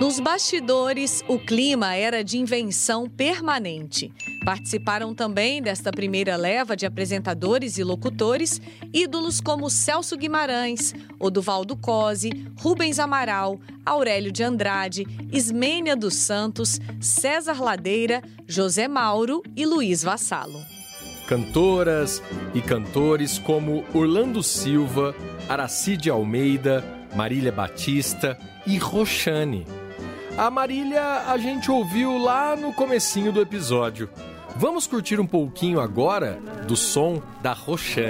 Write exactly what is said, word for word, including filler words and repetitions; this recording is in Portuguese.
Nos bastidores, o clima era de invenção permanente. Participaram também desta primeira leva de apresentadores e locutores ídolos como Celso Guimarães, Oduvaldo Cosi, Rubens Amaral, Aurélio de Andrade, Ismênia dos Santos, César Ladeira, José Mauro e Luiz Vassalo. Cantoras e cantores como Orlando Silva, Aracide Almeida, Marília Batista e Roxane. A Marília a gente ouviu lá no comecinho do episódio. Vamos curtir um pouquinho agora do som da Roxane.